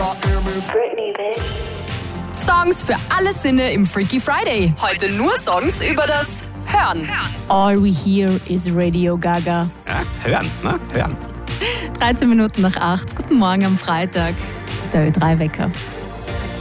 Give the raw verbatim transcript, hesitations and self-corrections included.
Britney, bitch. Songs für alle Sinne im Freaky Friday. Heute nur Songs über das Hören. All we hear is Radio Gaga. Ja, hören, ne? Hören. dreizehn Minuten nach acht. Guten Morgen am Freitag. Das ist der Ö drei Wecker.